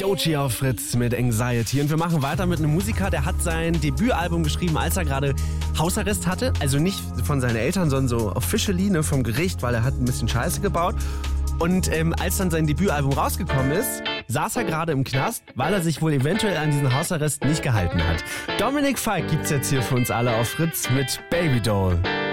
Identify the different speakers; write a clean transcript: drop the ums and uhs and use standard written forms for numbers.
Speaker 1: Doechii auf Fritz mit Anxiety. Und wir machen weiter mit einem Musiker, der hat sein Debütalbum geschrieben, als er gerade Hausarrest hatte. Also nicht von seinen Eltern, sondern so officially, ne, vom Gericht, weil er hat ein bisschen Scheiße gebaut. Und als dann sein Debütalbum rausgekommen ist, saß er gerade im Knast, weil er sich wohl eventuell an diesen Hausarrest nicht gehalten hat. Dominik Fike gibt's jetzt hier für uns alle auf Fritz mit Baby Doll.